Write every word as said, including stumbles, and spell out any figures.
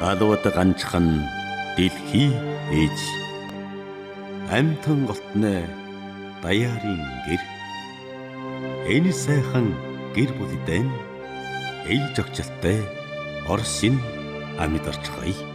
Галууд ганцхан дэлхий ээж. Амтан голтны даяарын гэр. Энэ сайхан гэр бүлдэн ээж огчлолтой Орсын амьд орчхой.